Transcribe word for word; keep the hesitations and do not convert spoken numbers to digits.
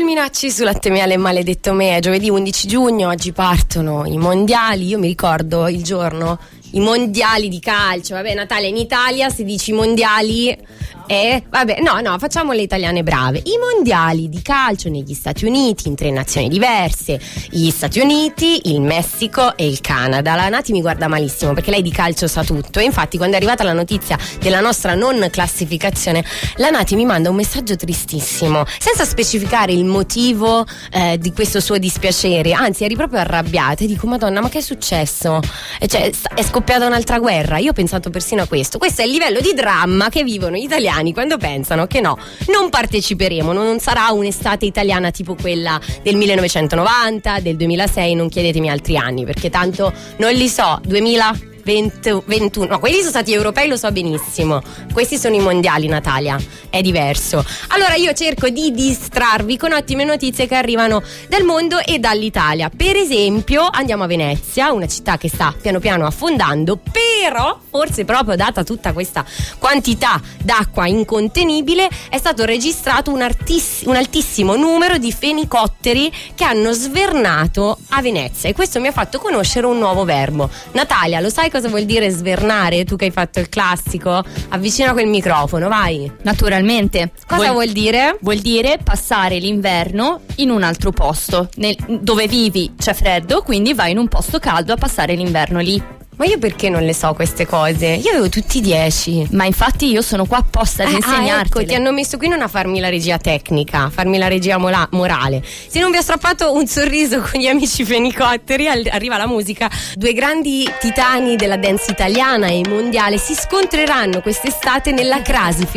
minacci su Latte Miele e Maledetto Me. È giovedì undici giugno, oggi partono i mondiali. Io mi ricordo il giorno, i mondiali di calcio. Vabbè, Natale in Italia, se dici mondiali, eh, vabbè, no, no, facciamo le italiane brave. I mondiali di calcio negli Stati Uniti, in tre nazioni diverse: gli Stati Uniti, il Messico e il Canada. La Nati mi guarda malissimo perché lei di calcio sa tutto, e infatti quando è arrivata la notizia della nostra non classificazione, la Nati mi manda un messaggio tristissimo, senza specificare il motivo eh, di questo suo dispiacere. Anzi, eri proprio arrabbiata, e dico: Madonna, ma che è successo? E cioè, è scoppiata un'altra guerra? Io ho pensato persino a questo. Questo è il livello di dramma che vivono gli italiani quando pensano che no, non parteciperemo, non sarà un'estate italiana tipo quella del millenovecentonovanta, del duemilasei. Non chiedetemi altri anni, perché tanto non li so. duemilaventuno, no, quelli sono stati europei, lo so benissimo. Questi sono i mondiali, Natalia, è diverso. Allora io cerco di distrarvi con ottime notizie che arrivano dal mondo e dall'Italia. Per esempio andiamo a Venezia, una città che sta piano piano affondando, però forse proprio data tutta questa quantità d'acqua incontenibile è stato registrato un, artiss- un altissimo numero di fenicotteri che hanno svernato a Venezia, e questo mi ha fatto conoscere un nuovo verbo. Natalia, lo sai cosa vuol dire svernare? Tu che hai fatto il classico, avvicina quel microfono, vai. Naturalmente. Cosa vuol, vuol dire? Vuol dire passare l'inverno in un altro posto. Nel, dove vivi c'è freddo, quindi vai in un posto caldo a passare l'inverno lì. Ma io perché non le so queste cose? Io avevo tutti dieci. Ma infatti io sono qua apposta ad eh, insegnartele. Ah, ecco, ti hanno messo qui non a farmi la regia tecnica, a farmi la regia mola- morale. Se non vi ho strappato un sorriso con gli amici fenicotteri, arriva la musica. Due grandi titani della dance italiana e mondiale si scontreranno quest'estate nella crasi